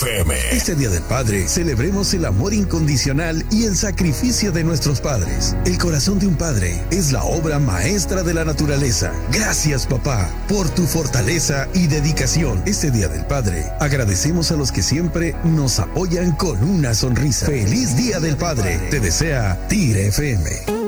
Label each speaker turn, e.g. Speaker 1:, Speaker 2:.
Speaker 1: FM.
Speaker 2: Este Día del Padre, celebremos el amor incondicional y el sacrificio de nuestros padres. El corazón de un padre es la obra maestra de la naturaleza. Gracias, papá, por tu fortaleza y dedicación. Este Día del Padre, agradecemos a los que siempre nos apoyan con una sonrisa. ¡Feliz Día del Padre! Te desea Tigre FM.